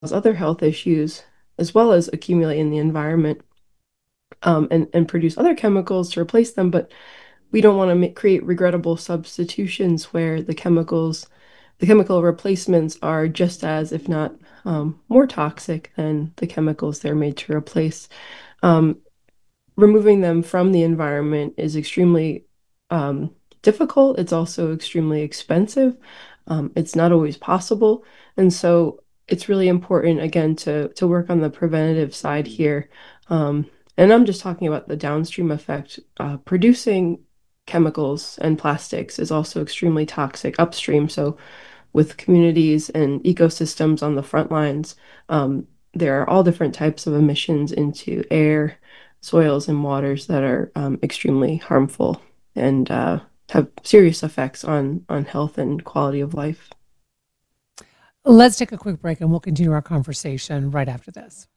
other health issues, as well as accumulate in the environment, and produce other chemicals to replace them. But we don't want to create regrettable substitutions where the chemical replacements are just as, if not more toxic than the chemicals they're made to replace. Um, Removing them from the environment is extremely difficult. It's also extremely expensive. It's not always possible. And so it's really important, again, to work on the preventative side here. Um, and I'm just talking about the downstream effect. Producing chemicals and plastics is also extremely toxic upstream. So with communities and ecosystems on the front lines, there are all different types of emissions into air, soils, and waters that are extremely harmful and have serious effects on health and quality of life. Let's take a quick break and we'll continue our conversation right after this.